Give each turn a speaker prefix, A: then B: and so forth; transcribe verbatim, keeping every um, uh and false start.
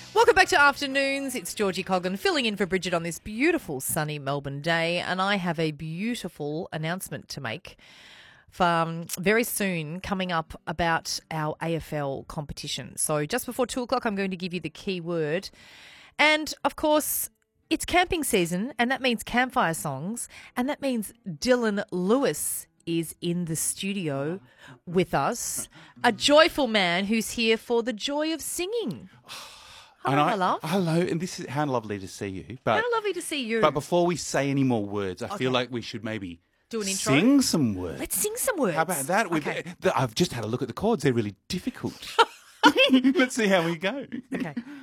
A: Welcome back to Afternoons. It's Georgie Coggan filling in for Bridget on this beautiful sunny Melbourne day, and I have a beautiful announcement to make for um, very soon coming up about our A F L competition. So just before two o'clock, I'm going to give you the key word. And, of course, it's camping season, and that means campfire songs, and that means Dylan Lewis is in the studio with us, a joyful man who's here for the joy of singing. Hello,
B: And I,
A: my love.
B: Hello, and this is how lovely to see you. But,
A: How lovely to see you.
B: But before we say any more words, I
A: Okay.
B: feel like we should maybe
A: Do an intro?
B: sing some words.
A: Let's sing some words.
B: How about that? With
A: Okay.
B: the, I've just had a look at the chords. They're really difficult. Let's see how we go.
A: Okay.